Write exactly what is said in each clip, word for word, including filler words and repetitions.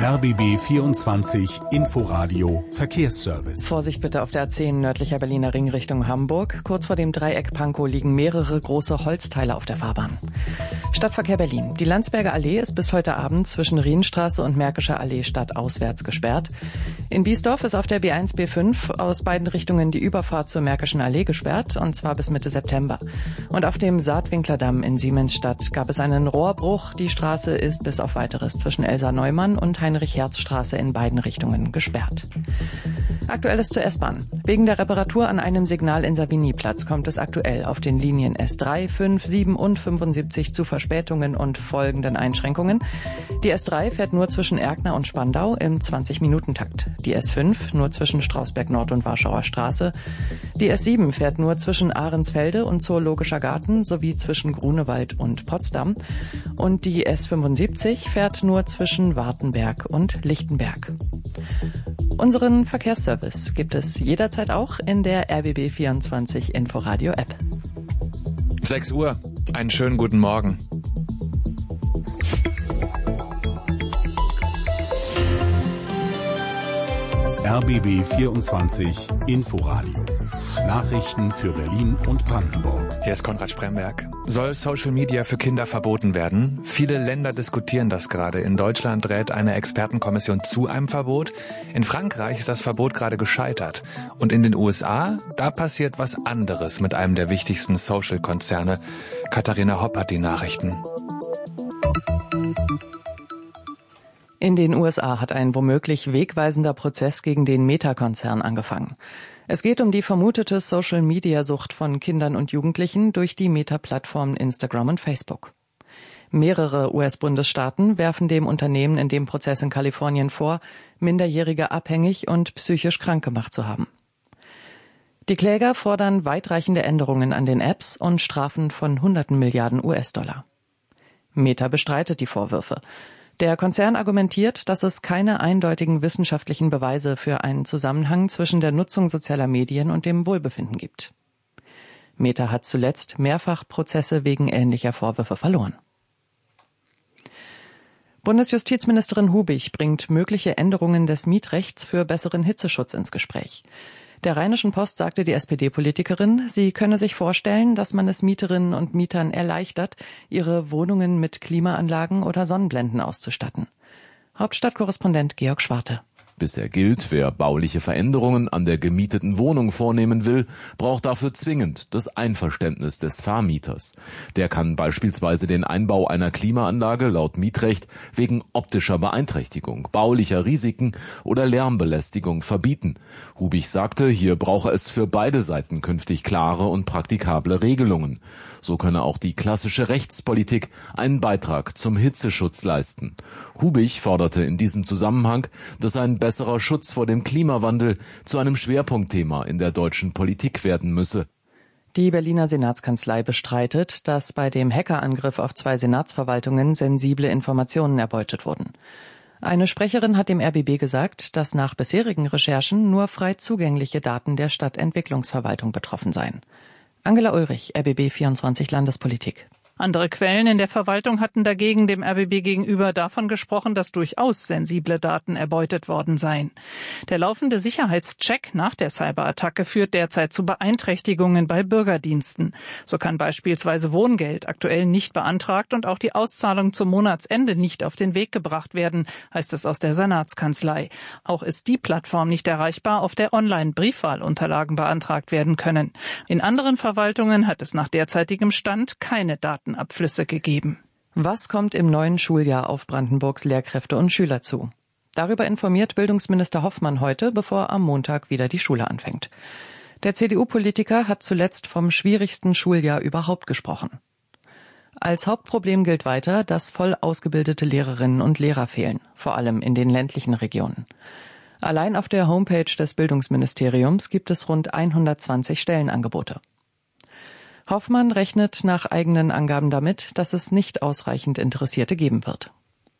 R B B vierundzwanzig Inforadio Verkehrsservice. Vorsicht bitte auf der A zehn nördlicher Berliner Ring Richtung Hamburg. Kurz vor dem Dreieck Pankow liegen mehrere große Holzteile auf der Fahrbahn. Stadtverkehr Berlin. Die Landsberger Allee ist bis heute Abend zwischen Rienstraße und Märkischer Allee stadtauswärts gesperrt. In Biesdorf ist auf der B eins B fünf aus beiden Richtungen die Überfahrt zur Märkischen Allee gesperrt, und zwar bis Mitte September. Und auf dem Saatwinklerdamm in Siemensstadt gab es einen Rohrbruch. Die Straße ist bis auf Weiteres zwischen Elsa Neumann und Heinrich-Herz-Straße in beiden Richtungen gesperrt. Aktuelles zur S-Bahn. Wegen der Reparatur an einem Signal in Savignyplatz kommt es aktuell auf den Linien S drei, fünf, sieben und fünfundsiebzig zu Verspätungen und folgenden Einschränkungen. Die S drei fährt nur zwischen Erkner und Spandau im zwanzig-Minuten-Takt. Die S fünf nur zwischen Strausberg Nord und Warschauer Straße. Die S sieben fährt nur zwischen Ahrensfelde und Zoologischer Garten sowie zwischen Grunewald und Potsdam. Und die S fünfundsiebzig fährt nur zwischen Wartenberg und Lichtenberg. Unseren Verkehrsservice gibt es jederzeit auch in der R B B vierundzwanzig Inforadio App. sechs Uhr. Einen schönen guten Morgen. R B B vierundzwanzig Inforadio. Nachrichten für Berlin und Brandenburg. Hier ist Konrad Spremberg. Soll Social Media für Kinder verboten werden? Viele Länder diskutieren das gerade. In Deutschland rät eine Expertenkommission zu einem Verbot. In Frankreich ist das Verbot gerade gescheitert. Und in den U S A, da passiert was anderes mit einem der wichtigsten Social-Konzerne. Katharina Hopp hat die Nachrichten. In den U S A hat ein womöglich wegweisender Prozess gegen den Meta-Konzern angefangen. Es geht um die vermutete Social-Media-Sucht von Kindern und Jugendlichen durch die Meta-Plattformen Instagram und Facebook. Mehrere U S-Bundesstaaten werfen dem Unternehmen in dem Prozess in Kalifornien vor, Minderjährige abhängig und psychisch krank gemacht zu haben. Die Kläger fordern weitreichende Änderungen an den Apps und Strafen von hunderten Milliarden U S-Dollar. Meta bestreitet die Vorwürfe. Der Konzern argumentiert, dass es keine eindeutigen wissenschaftlichen Beweise für einen Zusammenhang zwischen der Nutzung sozialer Medien und dem Wohlbefinden gibt. Meta hat zuletzt mehrfach Prozesse wegen ähnlicher Vorwürfe verloren. Bundesjustizministerin Hubig bringt mögliche Änderungen des Mietrechts für besseren Hitzeschutz ins Gespräch. Der Rheinischen Post sagte die S P D-Politikerin, sie könne sich vorstellen, dass man es Mieterinnen und Mietern erleichtert, ihre Wohnungen mit Klimaanlagen oder Sonnenblenden auszustatten. Hauptstadtkorrespondent Georg Schwarte. Bisher gilt, wer bauliche Veränderungen an der gemieteten Wohnung vornehmen will, braucht dafür zwingend das Einverständnis des Vermieters. Der kann beispielsweise den Einbau einer Klimaanlage laut Mietrecht wegen optischer Beeinträchtigung, baulicher Risiken oder Lärmbelästigung verbieten. Hubig sagte, hier brauche es für beide Seiten künftig klare und praktikable Regelungen. So könne auch die klassische Rechtspolitik einen Beitrag zum Hitzeschutz leisten. Hubig forderte in diesem Zusammenhang, dass ein besserer Schutz vor dem Klimawandel zu einem Schwerpunktthema in der deutschen Politik werden müsse. Die Berliner Senatskanzlei bestreitet, dass bei dem Hackerangriff auf zwei Senatsverwaltungen sensible Informationen erbeutet wurden. Eine Sprecherin hat dem R B B gesagt, dass nach bisherigen Recherchen nur frei zugängliche Daten der Stadtentwicklungsverwaltung betroffen seien. Angela Ulrich, R B B vierundzwanzig Landespolitik. Andere Quellen in der Verwaltung hatten dagegen dem R B B gegenüber davon gesprochen, dass durchaus sensible Daten erbeutet worden seien. Der laufende Sicherheitscheck nach der Cyberattacke führt derzeit zu Beeinträchtigungen bei Bürgerdiensten. So kann beispielsweise Wohngeld aktuell nicht beantragt und auch die Auszahlung zum Monatsende nicht auf den Weg gebracht werden, heißt es aus der Senatskanzlei. Auch ist die Plattform nicht erreichbar, auf der Online-Briefwahlunterlagen beantragt werden können. In anderen Verwaltungen hat es nach derzeitigem Stand keine Daten Abflüsse gegeben. Was kommt im neuen Schuljahr auf Brandenburgs Lehrkräfte und Schüler zu? Darüber informiert Bildungsminister Hoffmann heute, bevor am Montag wieder die Schule anfängt. Der C D U-Politiker hat zuletzt vom schwierigsten Schuljahr überhaupt gesprochen. Als Hauptproblem gilt weiter, dass voll ausgebildete Lehrerinnen und Lehrer fehlen, vor allem in den ländlichen Regionen. Allein auf der Homepage des Bildungsministeriums gibt es rund hundertzwanzig Stellenangebote. Hoffmann rechnet nach eigenen Angaben damit, dass es nicht ausreichend Interessierte geben wird.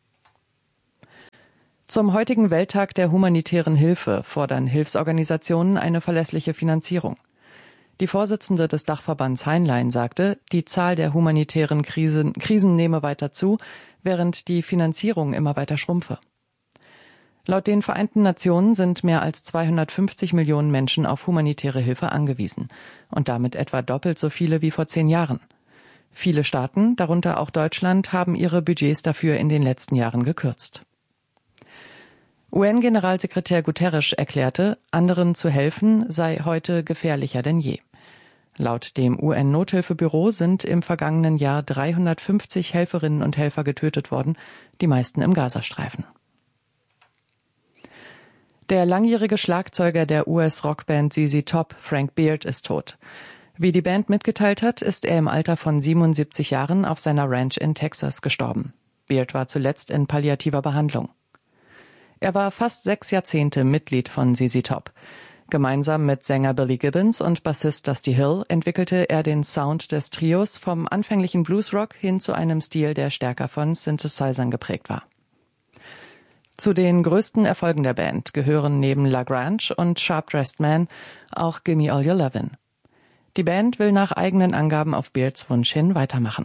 Zum heutigen Welttag der humanitären Hilfe fordern Hilfsorganisationen eine verlässliche Finanzierung. Die Vorsitzende des Dachverbands Heinlein sagte, die Zahl der humanitären Krisen, Krisen nehme weiter zu, während die Finanzierung immer weiter schrumpfe. Laut den Vereinten Nationen sind mehr als zweihundertfünfzig Millionen Menschen auf humanitäre Hilfe angewiesen und damit etwa doppelt so viele wie vor zehn Jahren. Viele Staaten, darunter auch Deutschland, haben ihre Budgets dafür in den letzten Jahren gekürzt. U N-Generalsekretär Guterres erklärte, anderen zu helfen sei heute gefährlicher denn je. Laut dem U N-Nothilfebüro sind im vergangenen Jahr dreihundertfünfzig Helferinnen und Helfer getötet worden, die meisten im Gazastreifen. Der langjährige Schlagzeuger der U S-Rockband Z Z Top, Frank Beard, ist tot. Wie die Band mitgeteilt hat, ist er im Alter von siebenundsiebzig Jahren auf seiner Ranch in Texas gestorben. Beard war zuletzt in palliativer Behandlung. Er war fast sechs Jahrzehnte Mitglied von Z Z Top. Gemeinsam mit Sänger Billy Gibbons und Bassist Dusty Hill entwickelte er den Sound des Trios vom anfänglichen Bluesrock hin zu einem Stil, der stärker von Synthesizern geprägt war. Zu den größten Erfolgen der Band gehören neben La Grange und Sharp Dressed Man auch Gimme All Your Lovin'. Die Band will nach eigenen Angaben auf Beards Wunsch hin weitermachen.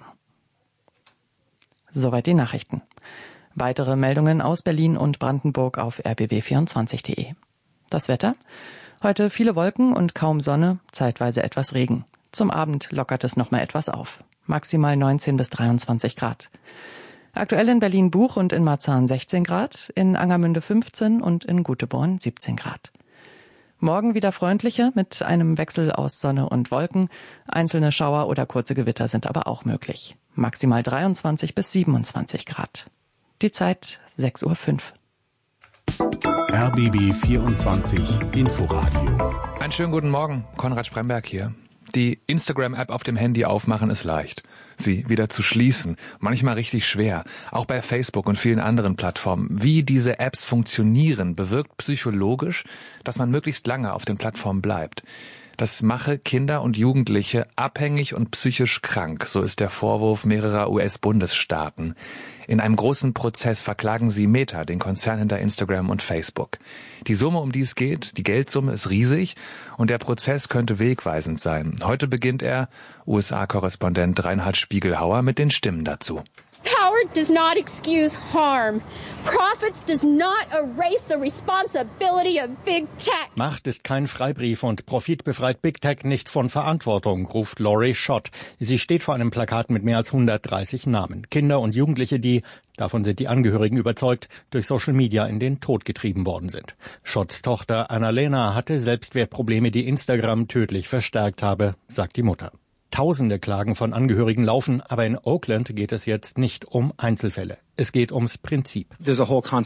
Soweit die Nachrichten. Weitere Meldungen aus Berlin und Brandenburg auf r b b vierundzwanzig punkt d e. Das Wetter? Heute viele Wolken und kaum Sonne, zeitweise etwas Regen. Zum Abend lockert es noch mal etwas auf. Maximal neunzehn bis dreiundzwanzig Grad. Aktuell in Berlin-Buch und in Marzahn sechzehn Grad, in Angermünde fünfzehn und in Guteborn siebzehn Grad. Morgen wieder freundlicher mit einem Wechsel aus Sonne und Wolken. Einzelne Schauer oder kurze Gewitter sind aber auch möglich. Maximal dreiundzwanzig bis siebenundzwanzig Grad. Die Zeit sechs Uhr fünf. R B B vierundzwanzig Inforadio. Einen schönen guten Morgen, Konrad Spremberg hier. Die Instagram-App auf dem Handy aufmachen ist leicht. Sie wieder zu schließen, manchmal richtig schwer. Auch bei Facebook und vielen anderen Plattformen. Wie diese Apps funktionieren, bewirkt psychologisch, dass man möglichst lange auf den Plattformen bleibt. Das mache Kinder und Jugendliche abhängig und psychisch krank, so ist der Vorwurf mehrerer U S-Bundesstaaten. In einem großen Prozess verklagen sie Meta, den Konzern hinter Instagram und Facebook. Die Summe, um die es geht, die Geldsumme, ist riesig und der Prozess könnte wegweisend sein. Heute beginnt er, U S A-Korrespondent Reinhard Spiegelhauer mit den Stimmen dazu. Power does not excuse harm. Profits does not erase the responsibility of Big Tech. Macht ist kein Freibrief und Profit befreit Big Tech nicht von Verantwortung, ruft Laurie Schott. Sie steht vor einem Plakat mit mehr als hundertdreißig Namen. Kinder und Jugendliche, die, davon sind die Angehörigen überzeugt, durch Social Media in den Tod getrieben worden sind. Schotts Tochter Annalena hatte Selbstwertprobleme, die Instagram tödlich verstärkt habe, sagt die Mutter. Tausende Klagen von Angehörigen laufen, aber in Oakland geht es jetzt nicht um Einzelfälle. Es geht ums Prinzip. Sie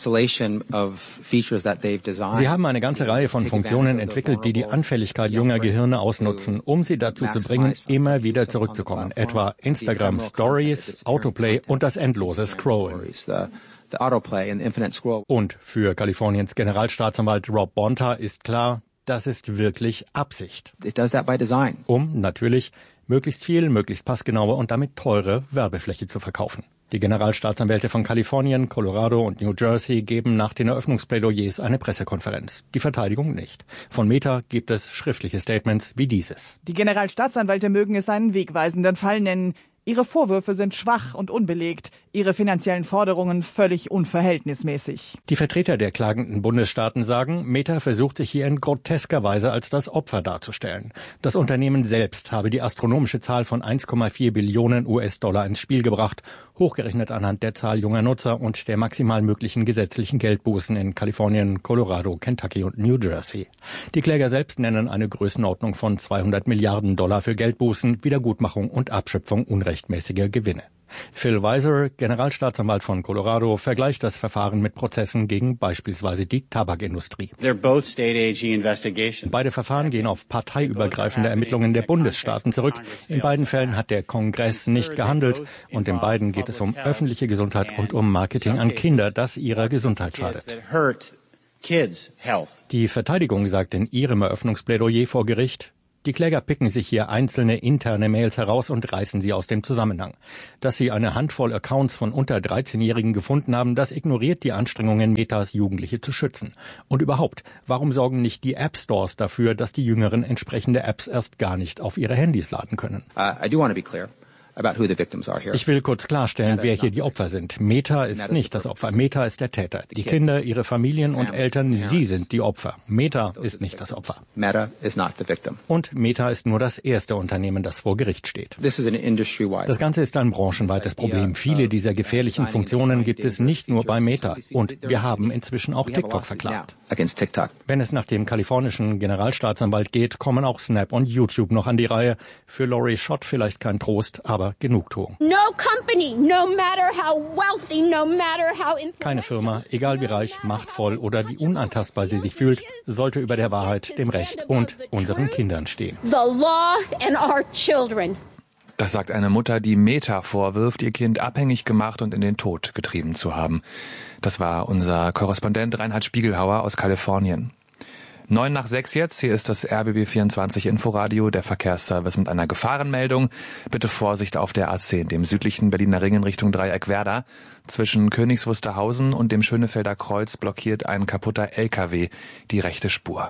haben eine ganze Reihe von Funktionen entwickelt, die die Anfälligkeit junger Gehirne ausnutzen, um sie dazu zu bringen, immer wieder zurückzukommen. Etwa Instagram Stories, Autoplay und das endlose Scrollen. Und für Kaliforniens Generalstaatsanwalt Rob Bonta ist klar, das ist wirklich Absicht. Um natürlich möglichst viel, möglichst passgenaue und damit teure Werbefläche zu verkaufen. Die Generalstaatsanwälte von Kalifornien, Colorado und New Jersey geben nach den Eröffnungsplädoyers eine Pressekonferenz. Die Verteidigung nicht. Von Meta gibt es schriftliche Statements wie dieses. Die Generalstaatsanwälte mögen es einen wegweisenden Fall nennen. Ihre Vorwürfe sind schwach und unbelegt, ihre finanziellen Forderungen völlig unverhältnismäßig. Die Vertreter der klagenden Bundesstaaten sagen, Meta versucht sich hier in grotesker Weise als das Opfer darzustellen. Das Unternehmen selbst habe die astronomische Zahl von eins Komma vier Billionen U S-Dollar ins Spiel gebracht, hochgerechnet anhand der Zahl junger Nutzer und der maximal möglichen gesetzlichen Geldbußen in Kalifornien, Colorado, Kentucky und New Jersey. Die Kläger selbst nennen eine Größenordnung von zweihundert Milliarden Dollar für Geldbußen, Wiedergutmachung und Abschöpfung unrechtmäßiger Gewinne. Phil Weiser, Generalstaatsanwalt von Colorado, vergleicht das Verfahren mit Prozessen gegen beispielsweise die Tabakindustrie. Beide Verfahren gehen auf parteiübergreifende Ermittlungen der Bundesstaaten zurück. In beiden Fällen hat der Kongress nicht gehandelt und in beiden geht es um öffentliche Gesundheit und um Marketing an Kinder, das ihrer Gesundheit schadet. Die Verteidigung sagt in ihrem Eröffnungsplädoyer vor Gericht, die Kläger picken sich hier einzelne interne Mails heraus und reißen sie aus dem Zusammenhang. Dass sie eine Handvoll Accounts von unter dreizehnjährigen gefunden haben, das ignoriert die Anstrengungen Metas, Jugendliche zu schützen. Und überhaupt, warum sorgen nicht die App Stores dafür, dass die Jüngeren entsprechende Apps erst gar nicht auf ihre Handys laden können? Uh, I do want to be clear. Ich will kurz klarstellen, wer hier die Opfer sind. Meta ist nicht das Opfer. Meta ist der Täter. Die Kinder, ihre Familien und Eltern, sie sind die Opfer. Meta ist nicht das Opfer. Und Meta ist nur das erste Unternehmen, das vor Gericht steht. Das Ganze ist ein branchenweites Problem. Viele dieser gefährlichen Funktionen gibt es nicht nur bei Meta. Und wir haben inzwischen auch TikTok verklagt. Wenn es nach dem kalifornischen Generalstaatsanwalt geht, kommen auch Snap und YouTube noch an die Reihe. Für Lori Schott vielleicht kein Trost, aber Genugtuung. No company, no matter how wealthy, no matter how Keine Firma, egal wie reich, machtvoll oder wie unantastbar sie sich fühlt, sollte über der Wahrheit, dem Recht und unseren Kindern stehen. The law and our children. Das sagt eine Mutter, die Meta vorwirft, ihr Kind abhängig gemacht und in den Tod getrieben zu haben. Das war unser Korrespondent Reinhard Spiegelhauer aus Kalifornien. Neun nach sechs jetzt, hier ist das R B B vierundzwanzig Inforadio, der Verkehrsservice mit einer Gefahrenmeldung. Bitte Vorsicht auf der A zehn, dem südlichen Berliner Ring in Richtung Dreieck-Werder. Zwischen Königs Wusterhausen und dem Schönefelder Kreuz blockiert ein kaputter L K W die rechte Spur.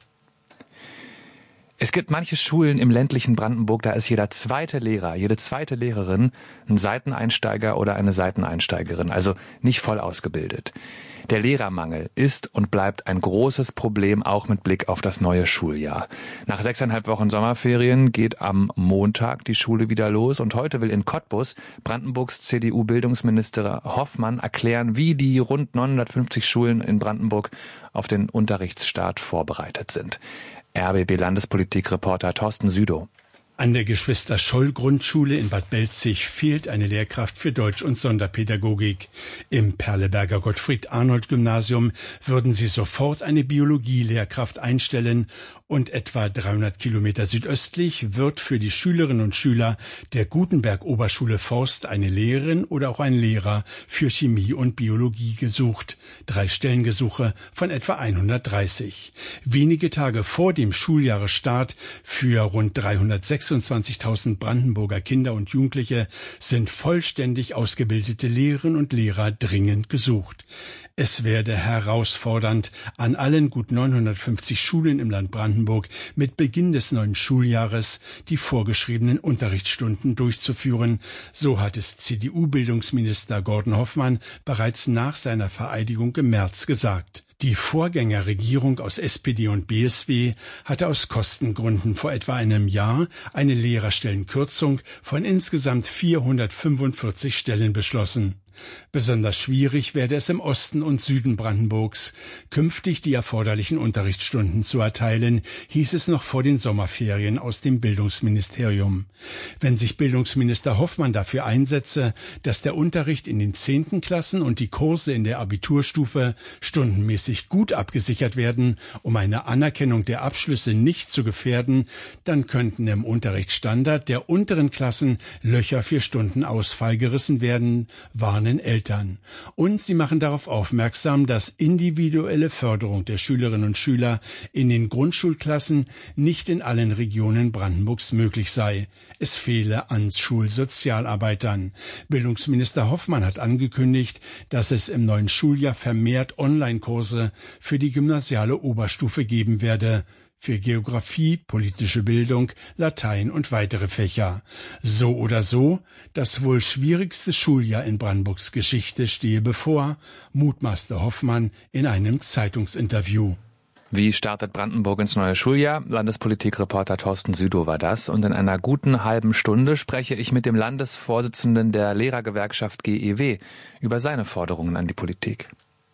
Es gibt manche Schulen im ländlichen Brandenburg, da ist jeder zweite Lehrer, jede zweite Lehrerin ein Seiteneinsteiger oder eine Seiteneinsteigerin, also nicht voll ausgebildet. Der Lehrermangel ist und bleibt ein großes Problem, auch mit Blick auf das neue Schuljahr. Nach sechseinhalb Wochen Sommerferien geht am Montag die Schule wieder los und heute will in Cottbus Brandenburgs C D U-Bildungsminister Hoffmann erklären, wie die rund neunhundertfünfzig Schulen in Brandenburg auf den Unterrichtsstart vorbereitet sind. R B B-Landespolitik-Reporter Thorsten Südow. An der Geschwister-Scholl-Grundschule in Bad Belzig fehlt eine Lehrkraft für Deutsch- und Sonderpädagogik. Im Perleberger Gottfried-Arnold-Gymnasium würden sie sofort eine Biologie-Lehrkraft einstellen und etwa dreihundert Kilometer südöstlich wird für die Schülerinnen und Schüler der Gutenberg-Oberschule Forst eine Lehrerin oder auch ein Lehrer für Chemie und Biologie gesucht. Drei Stellengesuche von etwa hundertdreißig. Wenige Tage vor dem Schuljahresstart für rund dreihundertsechsundzwanzigtausend Brandenburger Kinder und Jugendliche sind vollständig ausgebildete Lehrerinnen und Lehrer dringend gesucht. Es werde herausfordernd, an allen gut neunhundertfünfzig Schulen im Land Brandenburg mit Beginn des neuen Schuljahres die vorgeschriebenen Unterrichtsstunden durchzuführen. So hat es C D U-Bildungsminister Gordon Hoffmann bereits nach seiner Vereidigung im März gesagt. Die Vorgängerregierung aus S P D und B S W hatte aus Kostengründen vor etwa einem Jahr eine Lehrerstellenkürzung von insgesamt vierhundertfünfundvierzig Stellen beschlossen. Besonders schwierig werde es im Osten und Süden Brandenburgs, künftig die erforderlichen Unterrichtsstunden zu erteilen, hieß es noch vor den Sommerferien aus dem Bildungsministerium. Wenn sich Bildungsminister Hoffmann dafür einsetze, dass der Unterricht in den zehnten Klassen und die Kurse in der Abiturstufe stundenmäßig gut abgesichert werden, um eine Anerkennung der Abschlüsse nicht zu gefährden, dann könnten im Unterrichtsstandard der unteren Klassen Löcher für Stundenausfall gerissen werden, warnen Eltern. Und sie machen darauf aufmerksam, dass individuelle Förderung der Schülerinnen und Schüler in den Grundschulklassen nicht in allen Regionen Brandenburgs möglich sei. Es fehle an Schulsozialarbeitern. Bildungsminister Hoffmann hat angekündigt, dass es im neuen Schuljahr vermehrt Online-Kurse für die gymnasiale Oberstufe geben werde. Für Geografie, politische Bildung, Latein und weitere Fächer. So oder so, das wohl schwierigste Schuljahr in Brandenburgs Geschichte stehe bevor, mutmaßte Hoffmann in einem Zeitungsinterview. Wie startet Brandenburg ins neue Schuljahr? Landespolitikreporter Thorsten Südow war das. Und in einer guten halben Stunde spreche ich mit dem Landesvorsitzenden der Lehrergewerkschaft G E W über seine Forderungen an die Politik.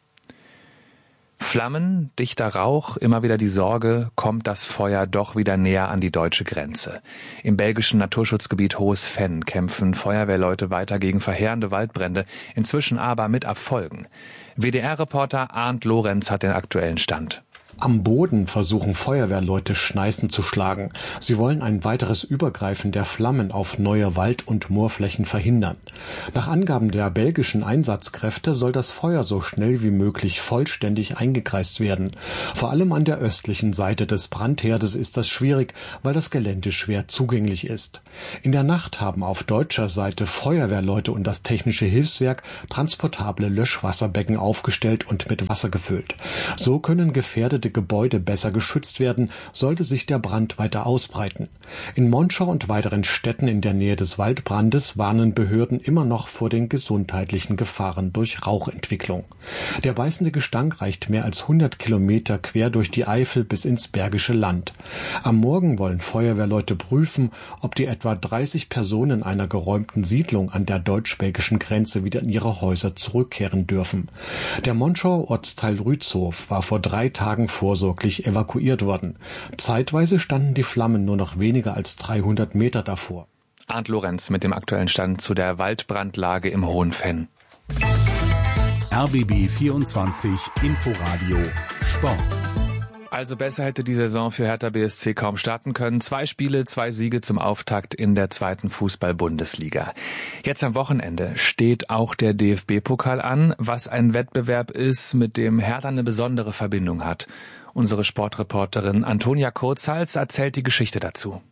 Flammen, dichter Rauch, immer wieder die Sorge, kommt das Feuer doch wieder näher an die deutsche Grenze. Im belgischen Naturschutzgebiet Hohes Venn kämpfen Feuerwehrleute weiter gegen verheerende Waldbrände, inzwischen aber mit Erfolgen. W D R-Reporter Arndt Lorenz hat den aktuellen Stand. Am Boden versuchen Feuerwehrleute Schneißen zu schlagen. Sie wollen ein weiteres Übergreifen der Flammen auf neue Wald- und Moorflächen verhindern. Nach Angaben der belgischen Einsatzkräfte soll das Feuer so schnell wie möglich vollständig eingekreist werden. Vor allem an der östlichen Seite des Brandherdes ist das schwierig, weil das Gelände schwer zugänglich ist. In der Nacht haben auf deutscher Seite Feuerwehrleute und das Technische Hilfswerk transportable Löschwasserbecken aufgestellt und mit Wasser gefüllt. So können gefährdete gefährdete Gebäude besser geschützt werden, sollte sich der Brand weiter ausbreiten. In Monschau und weiteren Städten in der Nähe des Waldbrandes warnen Behörden immer noch vor den gesundheitlichen Gefahren durch Rauchentwicklung. Der beißende Gestank reicht mehr als hundert Kilometer quer durch die Eifel bis ins Bergische Land. Am Morgen wollen Feuerwehrleute prüfen, ob die etwa dreißig Personen einer geräumten Siedlung an der deutsch-belgischen Grenze wieder in ihre Häuser zurückkehren dürfen. Der Monschauer Ortsteil Rützhof war vor drei Tagen vorsorglich evakuiert worden. Zeitweise standen die Flammen nur noch weniger als dreihundert Meter davor. Arndt Lorenz mit dem aktuellen Stand zu der Waldbrandlage im Hohenfenn. R B B vierundzwanzig Inforadio Sport. Also besser hätte die Saison für Hertha B S C kaum starten können. Zwei Spiele, zwei Siege zum Auftakt in der zweiten Fußball-Bundesliga. Jetzt am Wochenende steht auch der D F B-Pokal an, was ein Wettbewerb ist, mit dem Hertha eine besondere Verbindung hat. Unsere Sportreporterin Antonia Kurzhals erzählt die Geschichte dazu.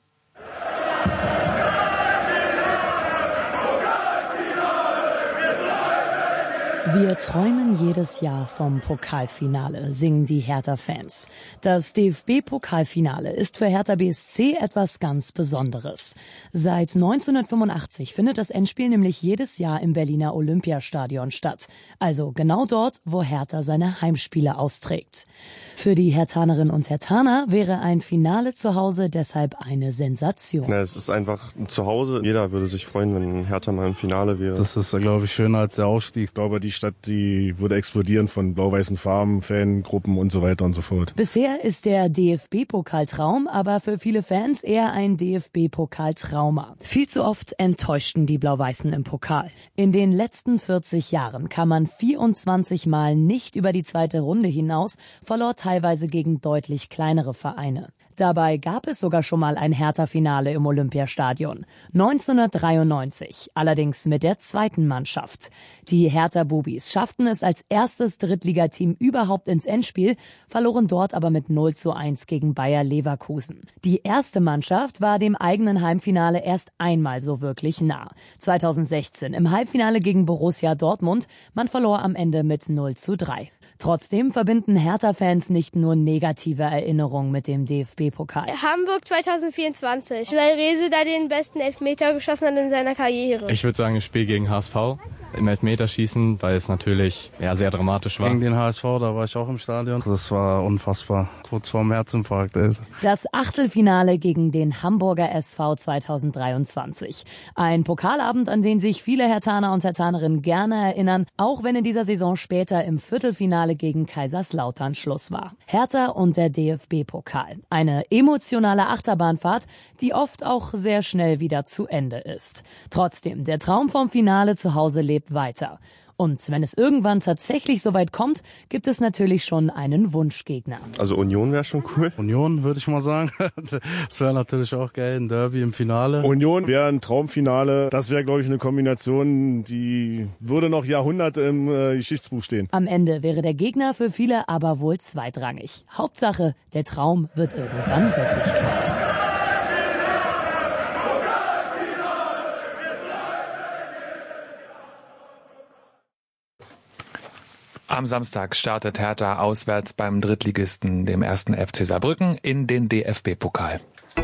Wir träumen jedes Jahr vom Pokalfinale, singen die Hertha-Fans. Das D F B-Pokalfinale ist für Hertha B S C etwas ganz Besonderes. Seit neunzehnhundertfünfundachtzig findet das Endspiel nämlich jedes Jahr im Berliner Olympiastadion statt. Also genau dort, wo Hertha seine Heimspiele austrägt. Für die Herthanerinnen und Herthaner wäre ein Finale zu Hause deshalb eine Sensation. Na, es ist einfach ein Zuhause. Jeder würde sich freuen, wenn Hertha mal im Finale wäre. Das ist, glaube ich, schöner als der Aufstieg. Ich glaube, die Stadt, die würde explodieren von blau-weißen Farben, Fangruppen und so weiter und so fort. Bisher ist der D F B-Pokaltraum aber für viele Fans eher ein D F B-Pokaltrauma. Viel zu oft enttäuschten die Blau-Weißen im Pokal. In den letzten vierzig Jahren kam man vierundzwanzig Mal nicht über die zweite Runde hinaus, verlor teilweise gegen deutlich kleinere Vereine. Dabei gab es sogar schon mal ein Hertha-Finale im Olympiastadion. neunzehnhundertdreiundneunzig, allerdings mit der zweiten Mannschaft. Die Hertha-Bubis schafften es als erstes Drittligateam überhaupt ins Endspiel, verloren dort aber mit null zu eins gegen Bayer Leverkusen. Die erste Mannschaft war dem eigenen Heimfinale erst einmal so wirklich nah. zweitausendsechzehn im Halbfinale gegen Borussia Dortmund. Man verlor am Ende mit null zu drei. Trotzdem verbinden Hertha-Fans nicht nur negative Erinnerungen mit dem D F B-Pokal. Hamburg zweitausendvierundzwanzig, weil Rehse da den besten Elfmeter geschossen hat in seiner Karriere. Ich würde sagen, das Spiel gegen H S V. Im Elfmeterschießen, weil es natürlich ja, sehr dramatisch war. Gegen den H S V, da war ich auch im Stadion. Das war unfassbar. Kurz vorm Herzinfarkt. Ey. Das Achtelfinale gegen den Hamburger S V zweitausenddreiundzwanzig. Ein Pokalabend, an den sich viele Herthaner und Herthanerinnen gerne erinnern, auch wenn in dieser Saison später im Viertelfinale gegen Kaiserslautern Schluss war. Hertha und der D F B-Pokal. Eine emotionale Achterbahnfahrt, die oft auch sehr schnell wieder zu Ende ist. Trotzdem, der Traum vom Finale zu Hause lebt weiter. Und wenn es irgendwann tatsächlich so weit kommt, gibt es natürlich schon einen Wunschgegner. Also Union wäre schon cool. Union, würde ich mal sagen. Das wäre natürlich auch geil, ein Derby im Finale. Union wäre ein Traumfinale. Das wäre, glaube ich, eine Kombination, die würde noch Jahrhunderte im äh, Geschichtsbuch stehen. Am Ende wäre der Gegner für viele aber wohl zweitrangig. Hauptsache, der Traum wird irgendwann Wirklichkeit. Am Samstag startet Hertha auswärts beim Drittligisten, dem ersten F C Saarbrücken, in den D F B-Pokal.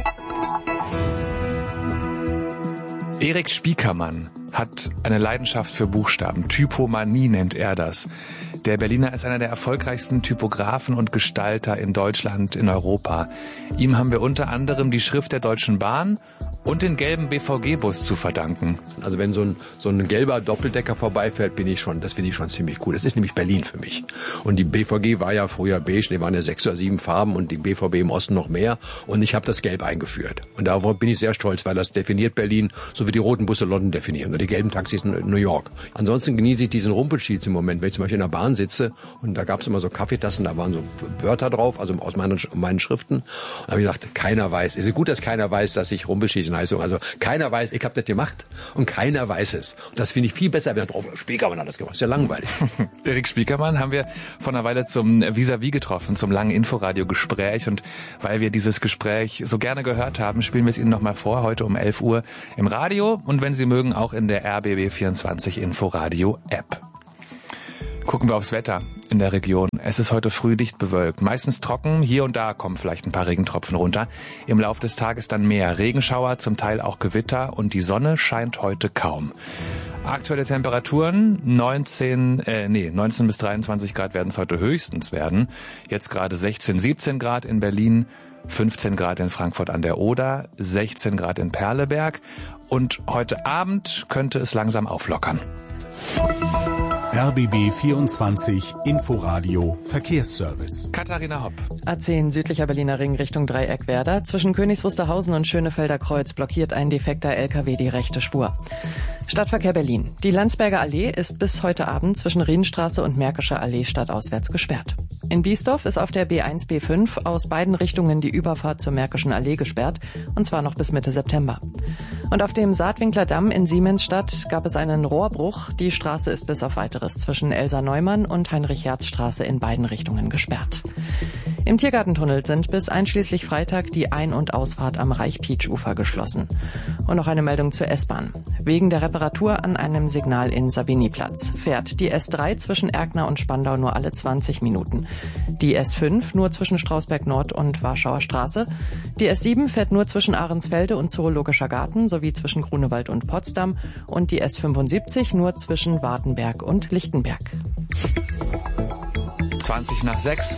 Erik Spiekermann hat eine Leidenschaft für Buchstaben. Typomanie nennt er das. Der Berliner ist einer der erfolgreichsten Typografen und Gestalter in Deutschland, in Europa. Ihm haben wir unter anderem die Schrift der Deutschen Bahn und den gelben B V G-Bus zu verdanken. Also wenn so ein, so ein gelber Doppeldecker vorbeifährt, bin ich schon, das finde ich schon ziemlich cool. Das ist nämlich Berlin für mich. Und die B V G war ja früher beige, die waren ja sechs oder sieben Farben und die B V B im Osten noch mehr. Und ich habe das Gelb eingeführt. Und darauf bin ich sehr stolz, weil das definiert Berlin, so wie die roten Busse London definieren oder die gelben Taxis in New York. Ansonsten genieße ich diesen Rumpelstilz im Moment, wenn ich zum Beispiel in der Bahn sitze und da gab es immer so Kaffeetassen, da waren so Wörter drauf, also aus meinen, meinen Schriften. Und da habe ich gedacht, keiner weiß. Es ist gut, dass keiner weiß, dass ich Rumpelstilz heiße. Also keiner weiß, ich habe das gemacht und keiner weiß es. Und das finde ich viel besser, wenn drauf Spiekermann hat das gemacht. Ist ja langweilig. Erik Spiekermann haben wir vor einer Weile zum Vis-à-vis getroffen, zum langen Inforadio-Gespräch. Und weil wir dieses Gespräch so gerne gehört haben, spielen wir es Ihnen nochmal vor, heute um elf Uhr im Radio und wenn Sie mögen, auch in der R B B vierundzwanzig Inforadio-App. Gucken wir aufs Wetter in der Region. Es ist heute früh dicht bewölkt, meistens trocken. Hier und da kommen vielleicht ein paar Regentropfen runter. Im Laufe des Tages dann mehr Regenschauer, zum Teil auch Gewitter und die Sonne scheint heute kaum. Aktuelle Temperaturen neunzehn, äh, nee, neunzehn bis dreiundzwanzig Grad werden es heute höchstens werden. Jetzt gerade sechzehn, siebzehn Grad in Berlin, fünfzehn Grad in Frankfurt an der Oder, sechzehn Grad in Perleberg und heute Abend könnte es langsam auflockern. R B B vierundzwanzig Inforadio Verkehrsservice. Katharina Hopp. A zehn südlicher Berliner Ring Richtung Dreieck Werder. Zwischen Königs Wusterhausen und Schönefelder Kreuz blockiert ein defekter L K W die rechte Spur. Stadtverkehr Berlin. Die Landsberger Allee ist bis heute Abend zwischen Rienstraße und Märkischer Allee stadtauswärts gesperrt. In Biesdorf ist auf der B eins B fünf aus beiden Richtungen die Überfahrt zur Märkischen Allee gesperrt, und zwar noch bis Mitte September. Und auf dem Saatwinkler Damm in Siemensstadt gab es einen Rohrbruch. Die Straße ist bis auf weiteres zwischen Elsa Neumann und Heinrich-Herz-Straße in beiden Richtungen gesperrt. Im Tiergartentunnel sind bis einschließlich Freitag die Ein- und Ausfahrt am Reich-Pietsch-Ufer geschlossen. Und noch eine Meldung zur S-Bahn. Wegen der Reparatur an einem Signal in Savignyplatz fährt die S drei zwischen Erkner und Spandau nur alle zwanzig Minuten. Die S fünf nur zwischen Strausberg Nord und Warschauer Straße. Die S sieben fährt nur zwischen Ahrensfelde und Zoologischer Garten sowie zwischen Grunewald und Potsdam. Und die S fünfundsiebzig nur zwischen Wartenberg und Lichtenberg. zwanzig nach sechs.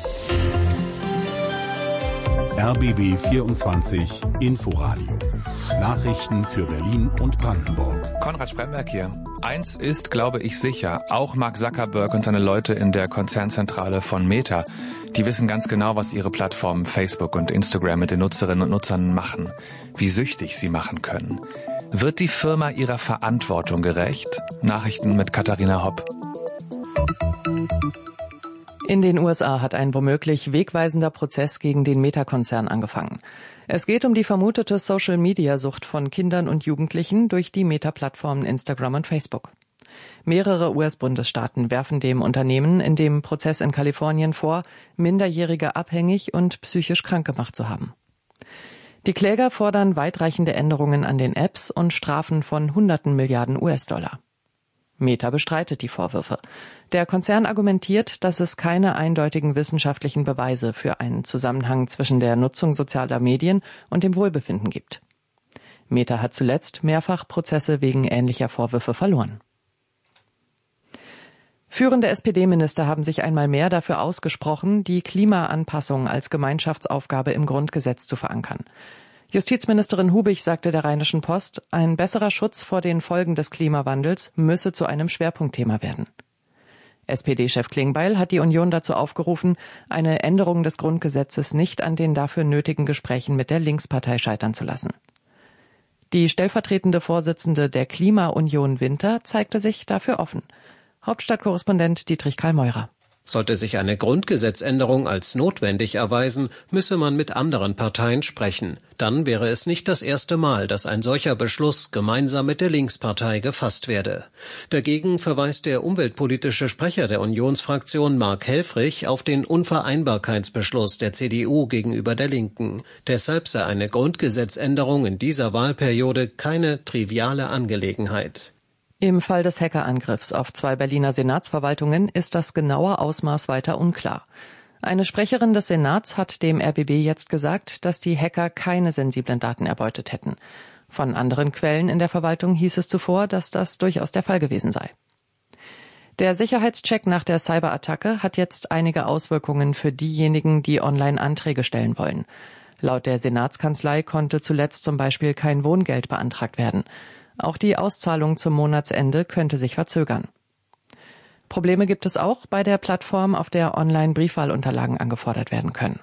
R B B vierundzwanzig Inforadio. Nachrichten für Berlin und Brandenburg. Konrad Spremberg hier. Eins ist, glaube ich, sicher. Auch Mark Zuckerberg und seine Leute in der Konzernzentrale von Meta, die wissen ganz genau, was ihre Plattformen Facebook und Instagram mit den Nutzerinnen und Nutzern machen. Wie süchtig sie machen können. Wird die Firma ihrer Verantwortung gerecht? Nachrichten mit Katharina Hopp. In den U S A hat ein womöglich wegweisender Prozess gegen den Meta-Konzern angefangen. Es geht um die vermutete Social-Media-Sucht von Kindern und Jugendlichen durch die Meta-Plattformen Instagram und Facebook. Mehrere U S-Bundesstaaten werfen dem Unternehmen in dem Prozess in Kalifornien vor, Minderjährige abhängig und psychisch krank gemacht zu haben. Die Kläger fordern weitreichende Änderungen an den Apps und Strafen von hunderten Milliarden U S-Dollar. Meta bestreitet die Vorwürfe. Der Konzern argumentiert, dass es keine eindeutigen wissenschaftlichen Beweise für einen Zusammenhang zwischen der Nutzung sozialer Medien und dem Wohlbefinden gibt. Meta hat zuletzt mehrfach Prozesse wegen ähnlicher Vorwürfe verloren. Führende S P D-Minister haben sich einmal mehr dafür ausgesprochen, die Klimaanpassung als Gemeinschaftsaufgabe im Grundgesetz zu verankern. Justizministerin Hubig sagte der Rheinischen Post, ein besserer Schutz vor den Folgen des Klimawandels müsse zu einem Schwerpunktthema werden. S P D-Chef Klingbeil hat die Union dazu aufgerufen, eine Änderung des Grundgesetzes nicht an den dafür nötigen Gesprächen mit der Linkspartei scheitern zu lassen. Die stellvertretende Vorsitzende der Klima-Union Winter zeigte sich dafür offen. Hauptstadtkorrespondent Dietrich Karl-Meurer. Sollte sich eine Grundgesetzänderung als notwendig erweisen, müsse man mit anderen Parteien sprechen. Dann wäre es nicht das erste Mal, dass ein solcher Beschluss gemeinsam mit der Linkspartei gefasst werde. Dagegen verweist der umweltpolitische Sprecher der Unionsfraktion Mark Helfrich auf den Unvereinbarkeitsbeschluss der C D U gegenüber der Linken. Deshalb sei eine Grundgesetzänderung in dieser Wahlperiode keine triviale Angelegenheit. Im Fall des Hackerangriffs auf zwei Berliner Senatsverwaltungen ist das genaue Ausmaß weiter unklar. Eine Sprecherin des Senats hat dem R B B jetzt gesagt, dass die Hacker keine sensiblen Daten erbeutet hätten. Von anderen Quellen in der Verwaltung hieß es zuvor, dass das durchaus der Fall gewesen sei. Der Sicherheitscheck nach der Cyberattacke hat jetzt einige Auswirkungen für diejenigen, die online Anträge stellen wollen. Laut der Senatskanzlei konnte zuletzt zum Beispiel kein Wohngeld beantragt werden. Auch die Auszahlung zum Monatsende könnte sich verzögern. Probleme gibt es auch bei der Plattform, auf der Online-Briefwahlunterlagen angefordert werden können.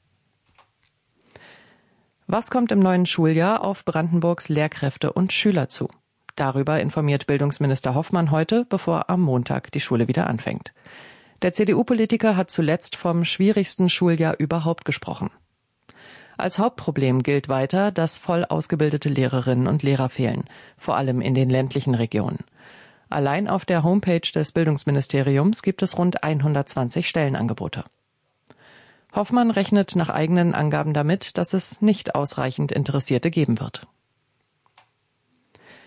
Was kommt im neuen Schuljahr auf Brandenburgs Lehrkräfte und Schüler zu? Darüber informiert Bildungsminister Hoffmann heute, bevor am Montag die Schule wieder anfängt. Der C D U-Politiker hat zuletzt vom schwierigsten Schuljahr überhaupt gesprochen. Als Hauptproblem gilt weiter, dass voll ausgebildete Lehrerinnen und Lehrer fehlen, vor allem in den ländlichen Regionen. Allein auf der Homepage des Bildungsministeriums gibt es rund hundertzwanzig Stellenangebote. Hoffmann rechnet nach eigenen Angaben damit, dass es nicht ausreichend Interessierte geben wird.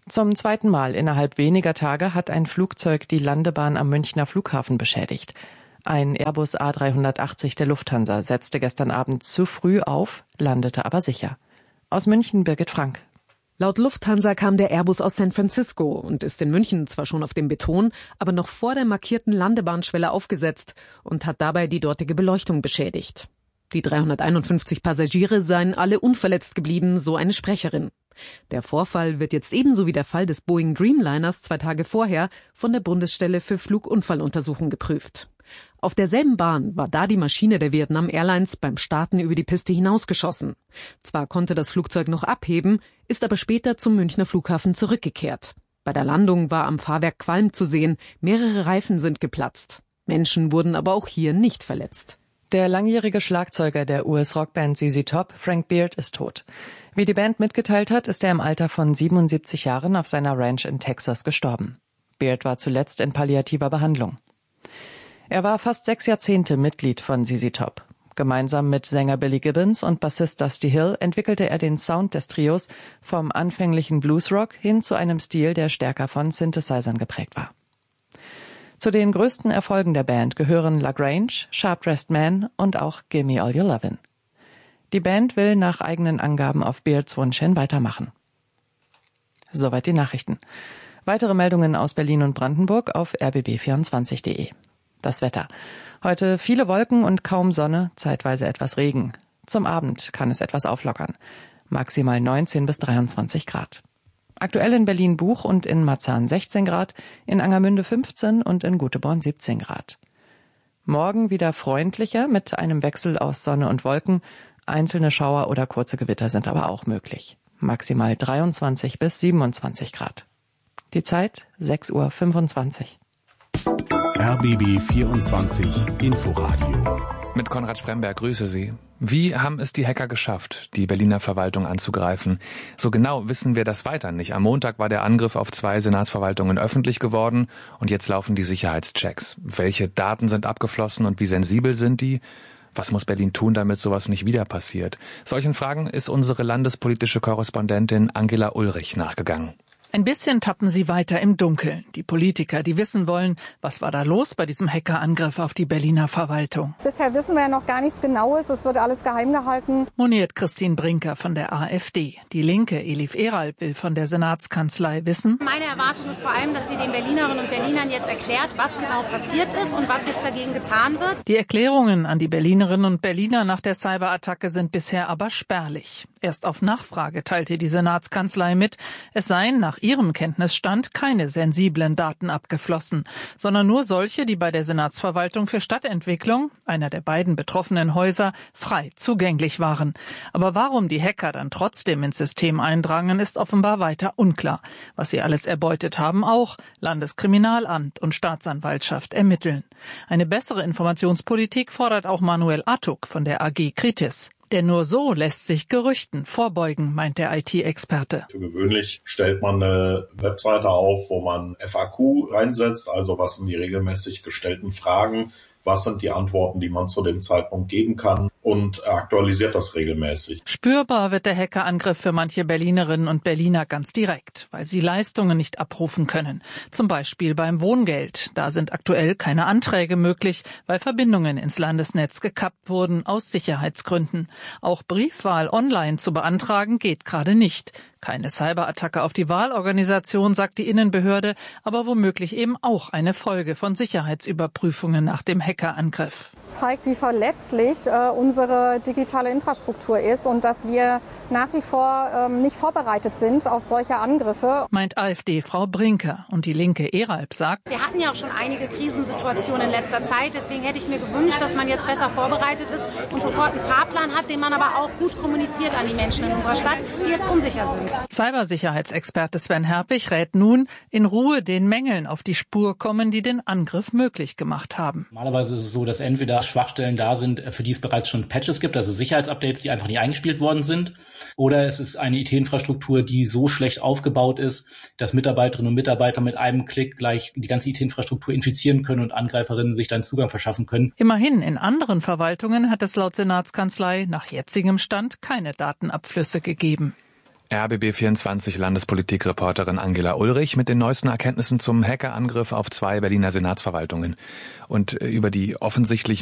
Zum zweiten Mal innerhalb weniger Tage hat ein Flugzeug die Landebahn am Münchner Flughafen beschädigt. Ein Airbus A dreihundertachtzig der Lufthansa setzte gestern Abend zu früh auf, landete aber sicher. Aus München Birgit Frank. Laut Lufthansa kam der Airbus aus San Francisco und ist in München zwar schon auf dem Beton, aber noch vor der markierten Landebahnschwelle aufgesetzt und hat dabei die dortige Beleuchtung beschädigt. Die dreihunderteinundfünfzig Passagiere seien alle unverletzt geblieben, so eine Sprecherin. Der Vorfall wird jetzt ebenso wie der Fall des Boeing Dreamliners zwei Tage vorher von der Bundesstelle für Flugunfalluntersuchung geprüft. Auf derselben Bahn war da die Maschine der Vietnam Airlines beim Starten über die Piste hinausgeschossen. Zwar konnte das Flugzeug noch abheben, ist aber später zum Münchner Flughafen zurückgekehrt. Bei der Landung war am Fahrwerk Qualm zu sehen, mehrere Reifen sind geplatzt. Menschen wurden aber auch hier nicht verletzt. Der langjährige Schlagzeuger der U S-Rockband Z Z Top, Frank Beard, ist tot. Wie die Band mitgeteilt hat, ist er im Alter von siebenundsiebzig Jahren auf seiner Ranch in Texas gestorben. Beard war zuletzt in palliativer Behandlung. Er war fast sechs Jahrzehnte Mitglied von Z Z Top. Gemeinsam mit Sänger Billy Gibbons und Bassist Dusty Hill entwickelte er den Sound des Trios vom anfänglichen Bluesrock hin zu einem Stil, der stärker von Synthesizern geprägt war. Zu den größten Erfolgen der Band gehören La Grange, Sharp Dressed Man und auch Gimme All Your Lovin'. Die Band will nach eigenen Angaben auf Beards Wunsch hin weitermachen. Soweit die Nachrichten. Weitere Meldungen aus Berlin und Brandenburg auf r b b vierundzwanzig punkt de. Das Wetter. Heute viele Wolken und kaum Sonne, zeitweise etwas Regen. Zum Abend kann es etwas auflockern. Maximal neunzehn bis dreiundzwanzig Grad. Aktuell in Berlin-Buch und in Marzahn sechzehn Grad, in Angermünde fünfzehn und in Göteborg siebzehn Grad. Morgen wieder freundlicher mit einem Wechsel aus Sonne und Wolken. Einzelne Schauer oder kurze Gewitter sind aber auch möglich. Maximal dreiundzwanzig bis siebenundzwanzig Grad. Die Zeit sechs Uhr fünfundzwanzig. R B B vierundzwanzig Inforadio. Mit Konrad Spremberg, grüße Sie. Wie haben es die Hacker geschafft, die Berliner Verwaltung anzugreifen? So genau wissen wir das weiter nicht. Am Montag war der Angriff auf zwei Senatsverwaltungen öffentlich geworden und jetzt laufen die Sicherheitschecks. Welche Daten sind abgeflossen und wie sensibel sind die? Was muss Berlin tun, damit sowas nicht wieder passiert? Solchen Fragen ist unsere landespolitische Korrespondentin Angela Ulrich nachgegangen. Ein bisschen tappen sie weiter im Dunkeln. Die Politiker, die wissen wollen, was war da los bei diesem Hackerangriff auf die Berliner Verwaltung. Bisher wissen wir ja noch gar nichts Genaues. Es wird alles geheim gehalten. Moniert Christine Brinker von der AfD. Die Linke, Elif Eralp, will von der Senatskanzlei wissen. Meine Erwartung ist vor allem, dass sie den Berlinerinnen und Berlinern jetzt erklärt, was genau passiert ist und was jetzt dagegen getan wird. Die Erklärungen an die Berlinerinnen und Berliner nach der Cyberattacke sind bisher aber spärlich. Erst auf Nachfrage teilte die Senatskanzlei mit, es seien nach ihrem Kenntnisstand keine sensiblen Daten abgeflossen, sondern nur solche, die bei der Senatsverwaltung für Stadtentwicklung, einer der beiden betroffenen Häuser, frei zugänglich waren. Aber warum die Hacker dann trotzdem ins System eindrangen, ist offenbar weiter unklar. Was sie alles erbeutet haben, auch Landeskriminalamt und Staatsanwaltschaft ermitteln. Eine bessere Informationspolitik fordert auch Manuel Artuk von der A G Kritis. Denn nur so lässt sich Gerüchten vorbeugen, meint der I T-Experte. Für gewöhnlich stellt man eine Webseite auf, wo man F A Q reinsetzt, also was sind die regelmäßig gestellten Fragen, was sind die Antworten, die man zu dem Zeitpunkt geben kann und aktualisiert das regelmäßig. Spürbar wird der Hackerangriff für manche Berlinerinnen und Berliner ganz direkt, weil sie Leistungen nicht abrufen können. Zum Beispiel beim Wohngeld. Da sind aktuell keine Anträge möglich, weil Verbindungen ins Landesnetz gekappt wurden aus Sicherheitsgründen. Auch Briefwahl online zu beantragen geht gerade nicht. Keine Cyberattacke auf die Wahlorganisation, sagt die Innenbehörde, aber womöglich eben auch eine Folge von Sicherheitsüberprüfungen nach dem Hackerangriff. Das zeigt, wie verletzlich äh, unsere digitale Infrastruktur ist und dass wir nach wie vor ähm, nicht vorbereitet sind auf solche Angriffe. Meint AfD-Frau Brinker. Und die Linke Eralp sagt, wir hatten ja auch schon einige Krisensituationen in letzter Zeit. Deswegen hätte ich mir gewünscht, dass man jetzt besser vorbereitet ist und sofort einen Fahrplan hat, den man aber auch gut kommuniziert an die Menschen in unserer Stadt, die jetzt unsicher sind. Cybersicherheitsexperte Sven Herpich rät nun, in Ruhe den Mängeln auf die Spur kommen, die den Angriff möglich gemacht haben. Normalerweise ist es so, dass entweder Schwachstellen da sind, für die es bereits schon Patches gibt, also Sicherheitsupdates, die einfach nicht eingespielt worden sind, oder es ist eine I T-Infrastruktur, die so schlecht aufgebaut ist, dass Mitarbeiterinnen und Mitarbeiter mit einem Klick gleich die ganze I T-Infrastruktur infizieren können und Angreiferinnen sich dann Zugang verschaffen können. Immerhin, in anderen Verwaltungen hat es laut Senatskanzlei nach jetzigem Stand keine Datenabflüsse gegeben. R B B vierundzwanzig Landespolitik-Reporterin Angela Ulrich mit den neuesten Erkenntnissen zum Hackerangriff auf zwei Berliner Senatsverwaltungen und über die offensichtlich